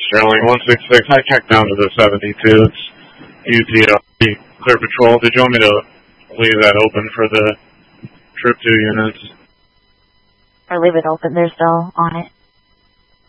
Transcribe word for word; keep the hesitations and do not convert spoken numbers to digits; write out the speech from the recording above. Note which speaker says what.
Speaker 1: Sterling, one six six, I checked down to the seventy-two. It's U T L, Clear Patrol. Did you want me to leave that open for the Troop two units?
Speaker 2: Or leave it open, they're still on it.